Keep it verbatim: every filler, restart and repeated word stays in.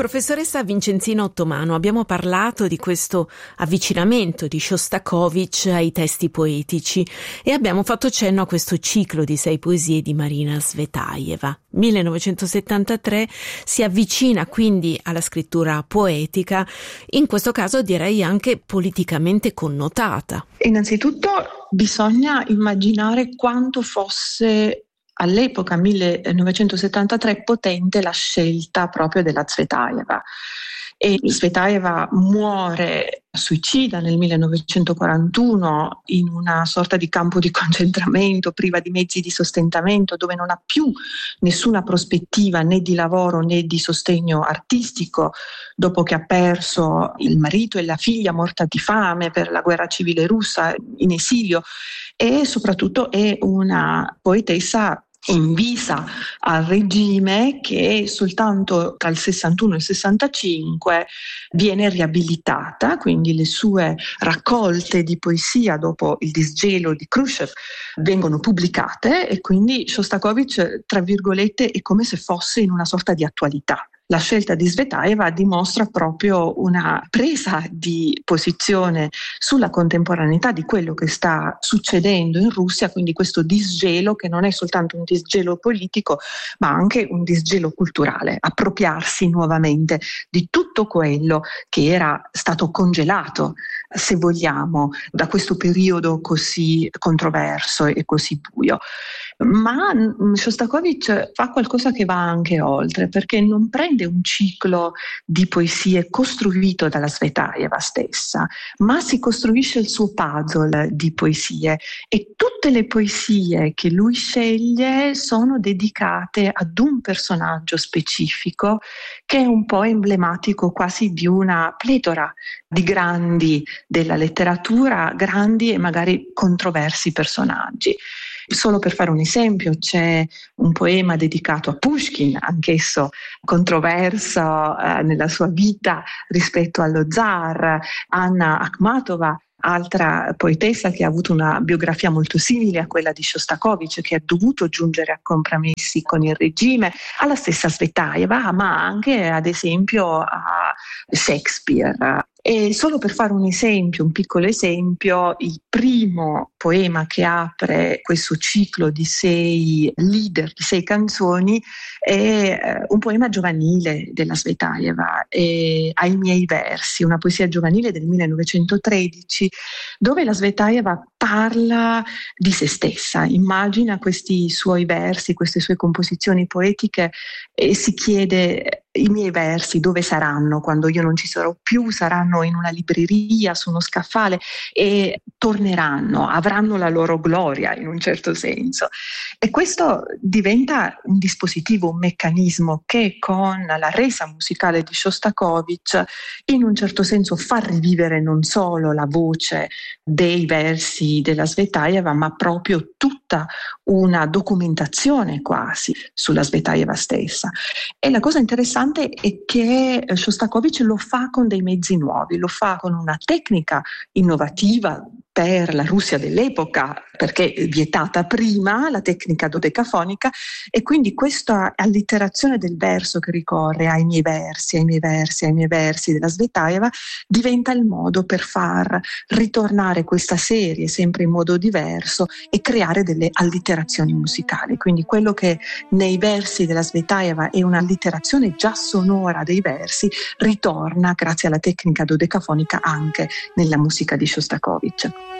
Professoressa Vincenzina Ottomano, abbiamo parlato di questo avvicinamento di Shostakovich ai testi poetici e abbiamo fatto cenno a questo ciclo di sei poesie di Marina Tsvetaeva. millenovecentosettantatré si avvicina quindi alla scrittura poetica, in questo caso direi anche politicamente connotata. Innanzitutto bisogna immaginare quanto fosse all'epoca millenovecentosettantatré potente la scelta proprio della Tsvetaeva. E Tsvetaeva muore suicida nel millenovecentoquarantuno in una sorta di campo di concentramento priva di mezzi di sostentamento, dove non ha più nessuna prospettiva né di lavoro né di sostegno artistico, dopo che ha perso il marito e la figlia morta di fame per la guerra civile russa in esilio, e soprattutto è una poetessa invisa al regime che soltanto tra il sessantuno e il sessantacinque viene riabilitata, quindi le sue raccolte di poesia dopo il disgelo di Khrushchev vengono pubblicate e quindi Shostakovich, tra virgolette, è come se fosse in una sorta di attualità. La scelta di Tsvetaeva dimostra proprio una presa di posizione sulla contemporaneità di quello che sta succedendo in Russia, quindi questo disgelo che non è soltanto un disgelo politico, ma anche un disgelo culturale, appropriarsi nuovamente di tutto quello che era stato congelato, se vogliamo, da questo periodo così controverso e così buio. Ma Shostakovich fa qualcosa che va anche oltre, perché non prende un ciclo di poesie costruito dalla Tsvetaeva stessa, ma si costruisce il suo puzzle di poesie e tutte le poesie che lui sceglie sono dedicate ad un personaggio specifico che è un po' emblematico quasi di una pletora di grandi della letteratura, grandi e magari controversi personaggi. Solo per fare un esempio, c'è un poema dedicato a Pushkin, anch'esso controverso eh, nella sua vita rispetto allo zar. Anna Akhmatova, altra poetessa che ha avuto una biografia molto simile a quella di Shostakovich, che ha dovuto giungere a compromessi con il regime, alla stessa Tsvetaeva, ma anche ad esempio a Shakespeare. E solo per fare un esempio, un piccolo esempio, il primo poema che apre questo ciclo di sei leader, di sei canzoni, è un poema giovanile della Tsvetaeva, Ai miei versi, una poesia giovanile del millenovecentotredici, dove la Tsvetaeva parla di se stessa, immagina questi suoi versi, queste sue composizioni poetiche e si chiede: i miei versi dove saranno quando io non ci sarò più? Saranno in una libreria, su uno scaffale, e torneranno, avranno la loro gloria in un certo senso. E questo diventa un dispositivo, un meccanismo che con la resa musicale di Shostakovich in un certo senso fa rivivere non solo la voce dei versi della Tsvetaeva, ma proprio tutta una documentazione quasi sulla Tsvetaeva stessa. E la cosa interessante è che Shostakovich lo fa con dei mezzi nuovi, lo fa con una tecnica innovativa per la Russia dell'epoca, perché vietata prima, la tecnica dodecafonica, e quindi questa allitterazione del verso che ricorre ai miei versi, ai miei versi, ai miei versi della Tsvetaeva diventa il modo per far ritornare questa serie sempre in modo diverso e creare delle allitterazioni musicali. Quindi quello che nei versi della Tsvetaeva è un'allitterazione già sonora dei versi ritorna grazie alla tecnica dodecafonica anche nella musica di Shostakovich.